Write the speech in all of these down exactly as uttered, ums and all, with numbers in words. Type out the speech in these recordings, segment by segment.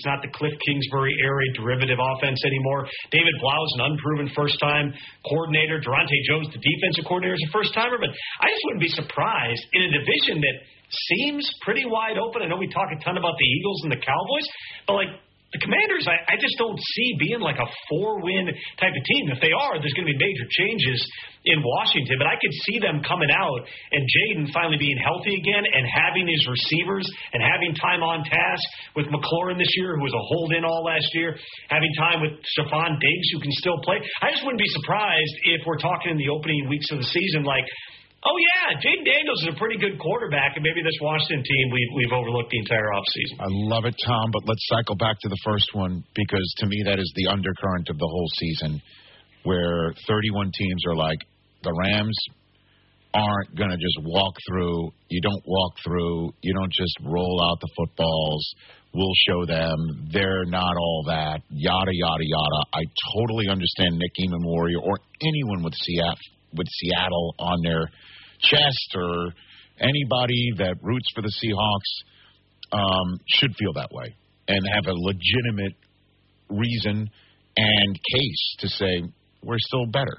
It's not the Cliff Kingsbury era derivative offense anymore. David Blau's an unproven first-time coordinator. Durante Jones, the defensive coordinator, is a first-timer. But I just wouldn't be surprised in a division that seems pretty wide open. I know we talk a ton about the Eagles and the Cowboys, but, like, the Commanders, I, I just don't see being like a four-win type of team. If they are, there's going to be major changes in Washington. But I could see them coming out and Jaden finally being healthy again and having his receivers and having time on task with McLaurin this year, who was a hold-in all last year, having time with Stephon Diggs, who can still play. I just wouldn't be surprised if we're talking in the opening weeks of the season like, oh, yeah, Jaden Daniels is a pretty good quarterback, and maybe this Washington team we've, we've overlooked the entire offseason. I love it, Tom, but let's cycle back to the first one because, to me, that is the undercurrent of the whole season where thirty-one teams are like, the Rams aren't going to just walk through. You don't walk through. You don't just roll out the footballs. We'll show them. They're not all that, yada, yada, yada. I totally understand Nick Eamon-Warrior or anyone with Seattle, with Seattle on their chest or anybody that roots for the Seahawks um, should feel that way and have a legitimate reason and case to say we're still better.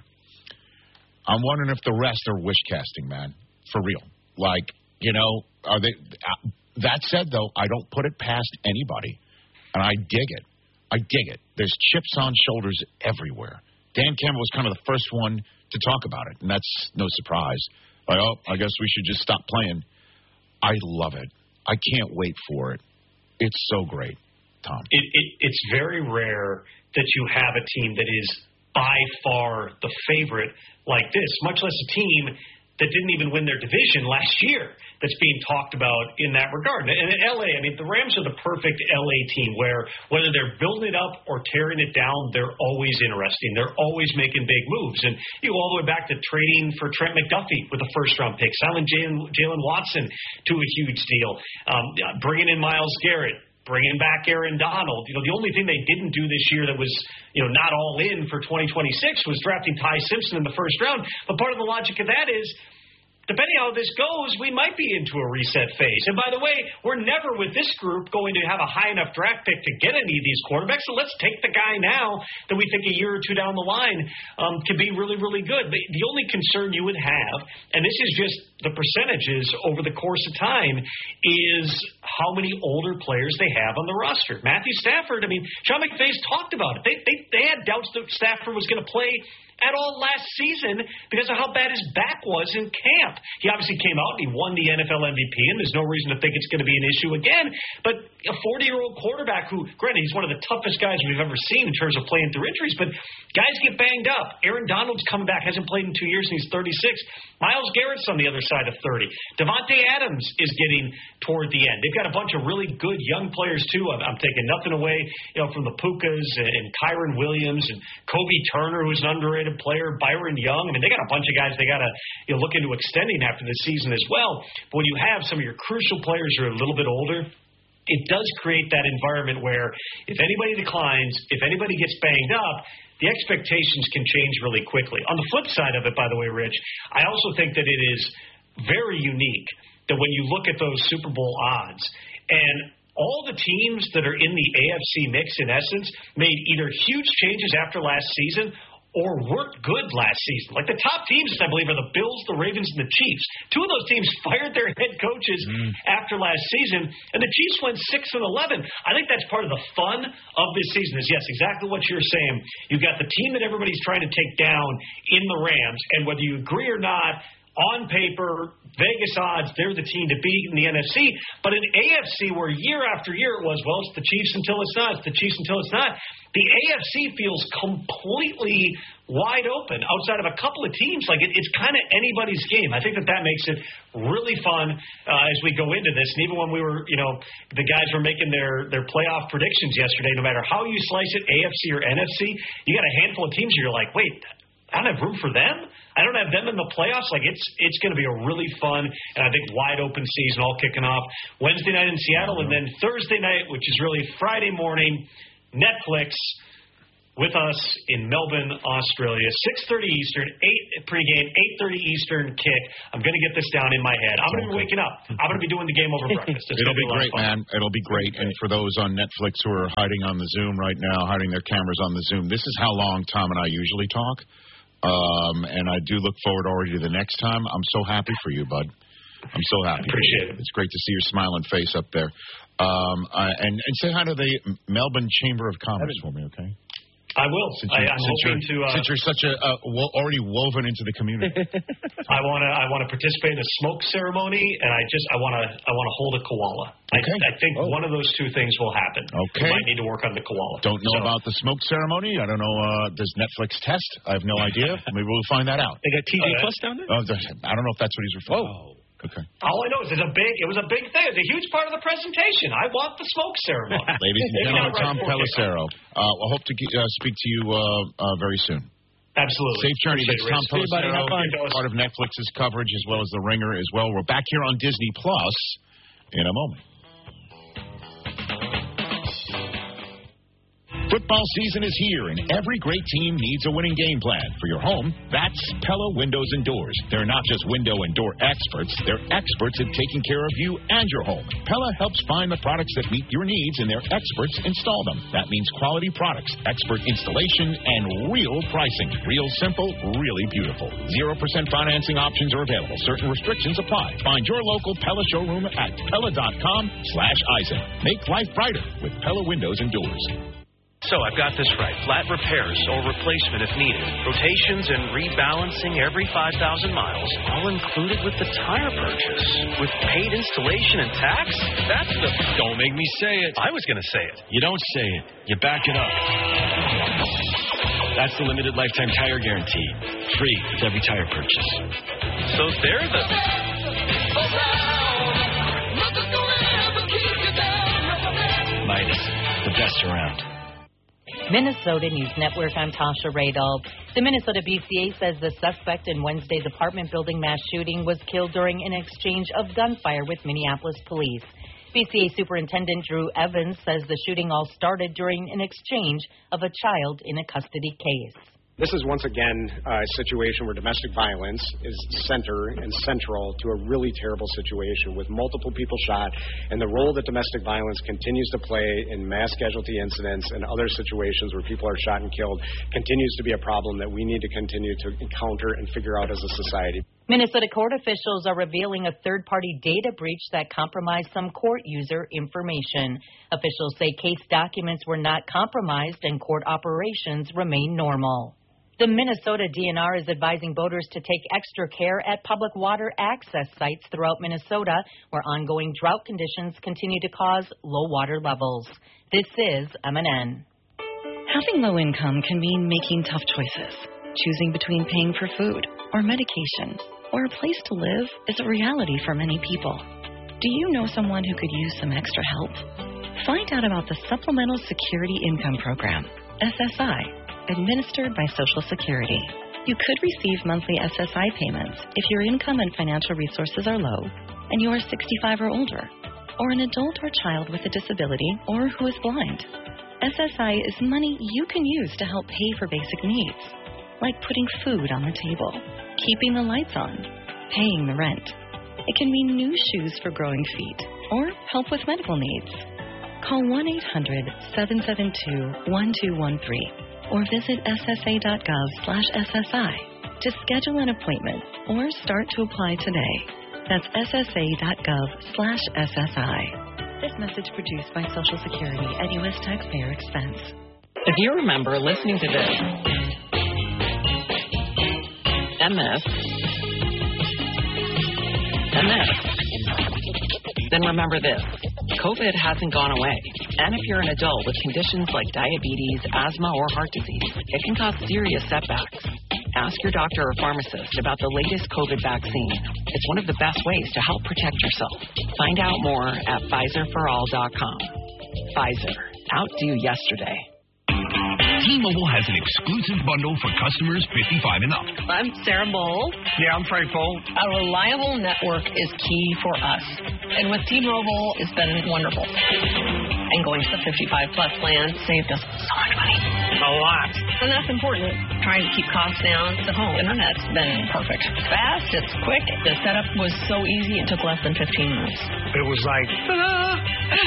I'm wondering if the rest are wish casting, man, for real. Like, you know, are they? Uh, that said, though, I don't put it past anybody, and I dig it. I dig it. There's chips on shoulders everywhere. Dan Campbell was kind of the first one to talk about it, and that's no surprise. Like, oh, I guess we should just stop playing. I love it. I can't wait for it. It's so great, Tom. It, it, it's very rare that you have a team that is by far the favorite like this, much less a team that didn't even win their division last year that's being talked about in that regard. And in L A, I mean, the Rams are the perfect L A team where whether they're building it up or tearing it down, they're always interesting. They're always making big moves. And you go all the way back to trading for Trent McDuffie with a first-round pick, selling Jalen, Jalen Watson to a huge deal, um, bringing in Myles Garrett, bringing back Aaron Donald. You know, the only thing they didn't do this year that was, you know, not all in for twenty twenty-six was drafting Ty Simpson in the first round. But part of the logic of that is, depending on how this goes, we might be into a reset phase. And by the way, we're never with this group going to have a high enough draft pick to get any of these quarterbacks. So let's take the guy now that we think a year or two down the line um, could be really, really good. But the only concern you would have, and this is just the percentages over the course of time, is how many older players they have on the roster. Matthew Stafford, I mean, Sean McVay's talked about it. They, they, they had doubts that Stafford was going to play at all last season because of how bad his back was in camp. He obviously came out and he won the N F L M V P, and there's no reason to think it's going to be an issue again. But a forty-year-old quarterback who, granted, he's one of the toughest guys we've ever seen in terms of playing through injuries, but guys get banged up. Aaron Donald's coming back, hasn't played in two years, and he's thirty-six. Myles Garrett's on the other side of thirty. Devontae Adams is getting toward the end. They've got a bunch of really good young players, too. I'm, I'm taking nothing away, you know, from the Pukas and, and Kyron Williams and Kobe Turner, who's an underrated player, Byron Young. I mean, they got a bunch of guys they got to, you know, look into extending after the season as well. But when you have some of your crucial players who are a little bit older, it does create that environment where if anybody declines, if anybody gets banged up, the expectations can change really quickly. On the flip side of it, by the way, Rich, I also think that it is very unique that when you look at those Super Bowl odds and all the teams that are in the A F C mix, in essence, made either huge changes after last season or worked good last season. Like the top teams, I believe, are the Bills, the Ravens, and the Chiefs. Two of those teams fired their head coaches mm. after last season, and the Chiefs went six and eleven. I think that's part of the fun of this season is, yes, exactly what you're saying. You've got the team that everybody's trying to take down in the Rams, and whether you agree or not, on paper, Vegas odds, they're the team to beat in the N F C. But in A F C, where year after year it was, well, it's the Chiefs until it's not, it's the Chiefs until it's not, the A F C feels completely wide open outside of a couple of teams. Like, it, it's kind of anybody's game. I think that that makes it really fun uh, as we go into this. And even when we were, you know, the guys were making their, their playoff predictions yesterday, no matter how you slice it, A F C or N F C, you got a handful of teams where you're like, wait, I don't have room for them? I don't have them in the playoffs? Like, it's it's going to be a really fun and I think wide open season all kicking off Wednesday night in Seattle, and then Thursday night, which is really Friday morning, Netflix, with us in Melbourne, Australia. six thirty Eastern, eight pregame, eight thirty Eastern kick. I'm going to get this down in my head. I'm going to be waking up. I'm going to be doing the game over breakfast. It's It'll be, be great, man. It'll be great. And for those on Netflix who are hiding on the Zoom right now, hiding their cameras on the Zoom, this is how long Tom and I usually talk. Um, and I do look forward already to the next time. I'm so happy for you, bud. I'm so happy. Appreciate it. It's great to see your smiling face up there. Um, uh, and, and say hi to the Melbourne Chamber of Commerce for me, okay? I will. Since I, I'm hoping to. Uh, since you're such a uh, wo- already woven into the community. I want to. I want to participate in a smoke ceremony, and I just. I want to. I want to hold a koala. Okay. I, I think oh. one of those two things will happen. Okay. We might need to work on the koala. Don't know so. about the smoke ceremony. I don't know. Uh, does Netflix test? I have no idea. Maybe we'll find that out. They got T V uh, Plus down there. Uh, I don't know if that's what he's referring to. Whoa. Okay. All I know is it's a big. It was a big thing. It's a huge part of the presentation. I want the smoke ceremony. Ladies and gentlemen, Tom Pelissero. Uh, I hope to get, uh, speak to you uh, uh, very soon. Absolutely. Safe journey. That's Tom Pelissero, part of Netflix's coverage as well as The Ringer as well. We're back here on Disney Plus in a moment. Football season is here, and every great team needs a winning game plan. For your home, that's Pella Windows and Doors. They're not just window and door experts. They're experts at taking care of you and your home. Pella helps find the products that meet your needs, and their experts install them. That means quality products, expert installation, and real pricing. Real simple, really beautiful. zero percent financing options are available. Certain restrictions apply. Find your local Pella showroom at Pella.com slash Eisen. Make life brighter with Pella Windows and Doors. So I've got this right. Flat repairs or replacement if needed. Rotations and rebalancing every five thousand miles, all included with the tire purchase. With paid installation and tax? That's the... Don't make me say it. I was going to say it. You don't say it. You back it up. That's the limited lifetime tire guarantee. Free with every tire purchase. So they're the... Midas, the best around. Minnesota News Network, I'm Tasha Radel. The Minnesota B C A says the suspect in Wednesday's apartment building mass shooting was killed during an exchange of gunfire with Minneapolis police. B C A Superintendent Drew Evans says the shooting all started during an exchange of a child in a custody case. This is once again a situation where domestic violence is center and central to a really terrible situation with multiple people shot, and the role that domestic violence continues to play in mass casualty incidents and other situations where people are shot and killed continues to be a problem that we need to continue to encounter and figure out as a society. Minnesota court officials are revealing a third-party data breach that compromised some court user information. Officials say case documents were not compromised and court operations remain normal. The Minnesota D N R is advising voters to take extra care at public water access sites throughout Minnesota, where ongoing drought conditions continue to cause low water levels. This is M N N. Having low income can mean making tough choices. Choosing between paying for food or medication or a place to live is a reality for many people. Do you know someone who could use some extra help? Find out about the Supplemental Security Income Program, S S I, administered by Social Security. You could receive monthly S S I payments if your income and financial resources are low and you are sixty-five or older, or an adult or child with a disability or who is blind. S S I is money you can use to help pay for basic needs, like putting food on the table, keeping the lights on, paying the rent. It can mean new shoes for growing feet or help with medical needs. Call one eight hundred, seven seven two, one two one three or visit S S A dot gov slash S S I to schedule an appointment or start to apply today. That's S S A dot gov slash S S I. This message produced by Social Security at U S taxpayer expense. If you remember listening to this, and this, and this, then remember this. COVID hasn't gone away. And if you're an adult with conditions like diabetes, asthma, or heart disease, it can cause serious setbacks. Ask your doctor or pharmacist about the latest COVID vaccine. It's one of the best ways to help protect yourself. Find out more at Pfizer for all dot com. Pfizer. Outdo yesterday. T-Mobile has an exclusive bundle for customers fifty-five and up. I'm Sarah Bowl. Yeah, I'm Frank Bowl. A reliable network is key for us. And with T-Mobile, it's been wonderful. And going to the fifty-five plus plan saved us so much money. A lot. And that's important. Trying to keep costs down. The home internet's been perfect. Fast, it's quick. The setup was so easy, it took less than fifteen minutes. It was like, ta-da!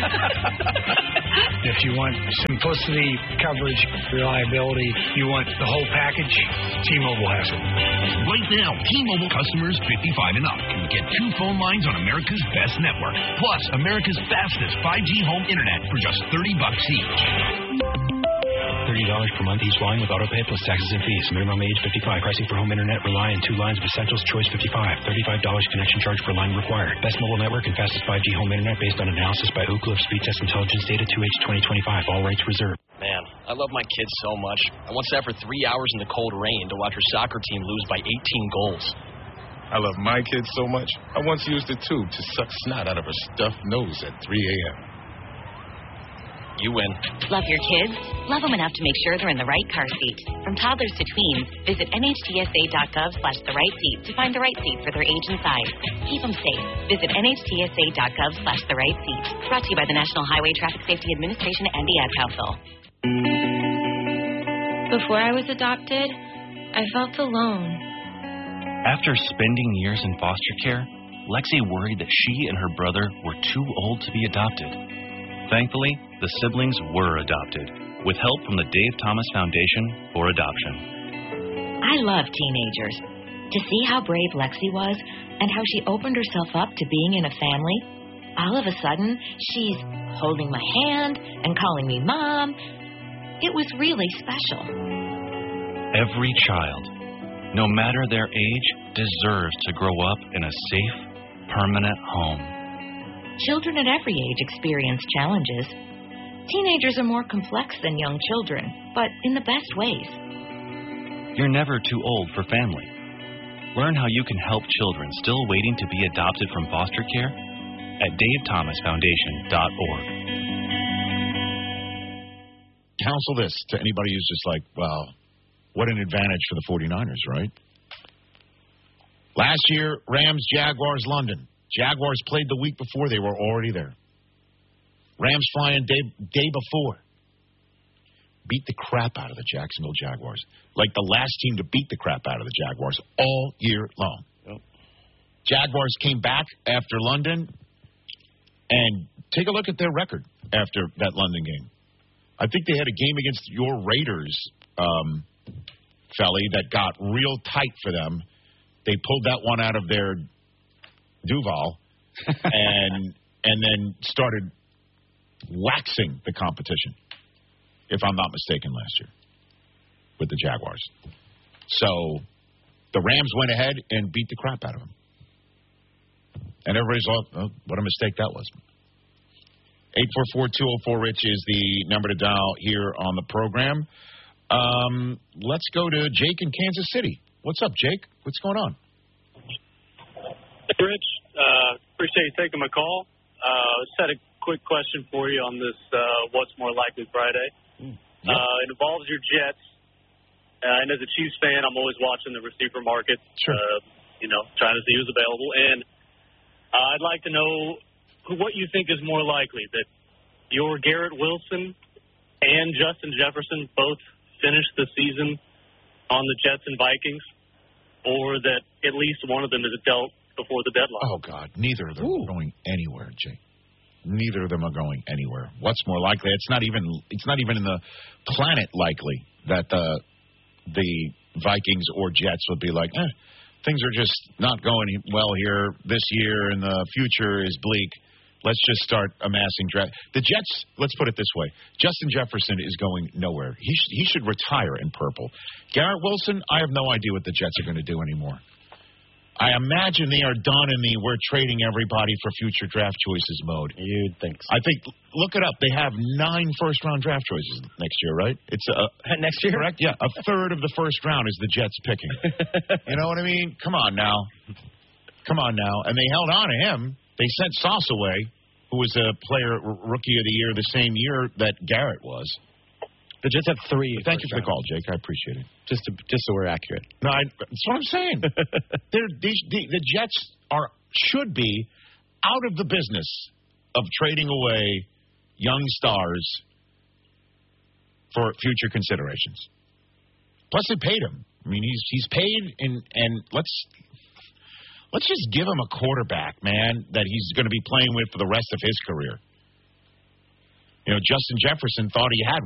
If you want simplicity, coverage, reliability, you want the whole package, T-Mobile has it. Right now, T-Mobile customers fifty-five and up can get two phone lines on America's best network, plus America's fastest five G home internet for just thirty bucks each. thirty dollars per month each line with autopay plus taxes and fees. Minimum age fifty-five. Pricing for home internet rely on two lines with Essentials Choice fifty-five. thirty-five dollars connection charge per line required. Best mobile network and fastest five G home internet based on analysis by Ookla of Speed Test Intelligence data two H twenty twenty-five. All rates reserved. Man, I love my kids so much. I once sat for three hours in the cold rain to watch her soccer team lose by eighteen goals. I love my kids so much, I once used a tube to suck snot out of a stuffed nose at three a.m. You win. Love your kids? Love them enough to make sure they're in the right car seat. From toddlers to tweens, visit N H T S A dot gov slash the right seat to find the right seat for their age and size. Keep them safe. Visit N H T S A dot gov slash the right seat. Brought to you by the National Highway Traffic Safety Administration and the Ad Council. Before I was adopted, I felt alone. After spending years in foster care, Lexi worried that she and her brother were too old to be adopted. Thankfully, the siblings were adopted, with help from the Dave Thomas Foundation for Adoption. I love teenagers. To see how brave Lexi was and how she opened herself up to being in a family, all of a sudden, she's holding my hand and calling me Mom. It was really special. Every child, no matter their age, deserves to grow up in a safe, permanent home. Children at every age experience challenges. Teenagers are more complex than young children, but in the best ways. You're never too old for family. Learn how you can help children still waiting to be adopted from foster care at dave thomas foundation dot org. Counsel this to anybody who's just like, well, what an advantage for the forty-niners, right? Last year, Rams, Jaguars, London. Jaguars played the week before. They were already there. Rams flying day, day before. Beat the crap out of the Jacksonville Jaguars. Like the last team to beat the crap out of the Jaguars all year long. Yep. Jaguars came back after London. And take a look at their record after that London game. I think they had a game against your Raiders, um, Felly, that got real tight for them. They pulled that one out of their Duval and and then started waxing the competition, if I'm not mistaken, last year with the Jaguars. So the Rams went ahead and beat the crap out of them. And everybody's like, oh, what a mistake that was. eight four four, two oh four, RICH is the number to dial here on the program. Um, let's go to Jake in Kansas City. What's up, Jake? What's going on? Hey, Rich. Uh, appreciate you taking my call. Uh, just had a quick question for you on this uh, What's More Likely Friday. Mm, yep. uh, it involves your Jets. Uh, and as a Chiefs fan, I'm always watching the receiver market, sure. uh, you know, trying to see who's available. And uh, I'd like to know who, what you think is more likely, that your Garrett Wilson and Justin Jefferson both finish the season on the Jets and Vikings, or that at least one of them is dealt before the deadline. Oh, God. Neither of them Ooh. are going anywhere, Jake. Neither of them are going anywhere. What's more likely? It's not even it's not even in the planet likely that the the Vikings or Jets would be like, eh, things are just not going well here this year, and the future is bleak. Let's just start amassing draft. The Jets, let's put it this way. Justin Jefferson is going nowhere. He, sh- he should retire in purple. Garrett Wilson, I have no idea what the Jets are going to do anymore. I imagine they are done in the we're trading everybody for future draft choices mode. You'd think so. I think, look it up. They have nine first-round draft choices next year, right? It's a, Next year? Correct? Yeah. A third of the first round is the Jets picking. You know what I mean? Come on now. Come on now. And they held on to him. They sent Sauce away, who was a player, r- rookie of the year, the same year that Garrett was. The Jets have three. But thank you for the call, Jake. I appreciate it. Just to, just so we're accurate. No, I, that's what I'm saying. They're, these, the, the Jets are should be out of the business of trading away young stars for future considerations. Plus, they paid him. I mean, he's he's paid, and and let's let's just give him a quarterback, man, that he's going to be playing with for the rest of his career. You know, Justin Jefferson thought he had